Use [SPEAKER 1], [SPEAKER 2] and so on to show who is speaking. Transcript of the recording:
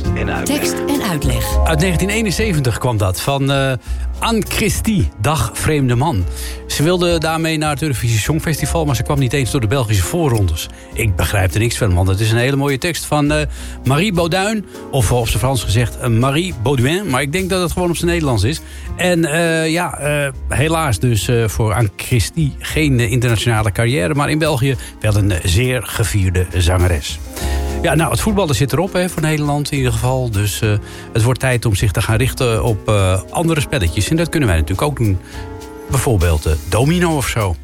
[SPEAKER 1] Tekst en uitleg.
[SPEAKER 2] Uit 1971 kwam dat, van Anne Christie, Dag Vreemde Man. Ze wilde daarmee naar het Eurovisie Songfestival, maar ze kwam niet eens door de Belgische voorrondes. Ik begrijp er niks van, want het is een hele mooie tekst van Marie Baudouin. Of op zijn Frans gezegd Marie Baudouin, maar ik denk dat het gewoon op zijn Nederlands is. En helaas dus voor Anne Christie geen internationale carrière, maar in België wel een zeer gevierde zangeres. Ja, nou, het voetballen zit erop voor Nederland in ieder geval. Dus het wordt tijd om zich te gaan richten op andere spelletjes. En dat kunnen wij natuurlijk ook doen. Bijvoorbeeld domino of zo.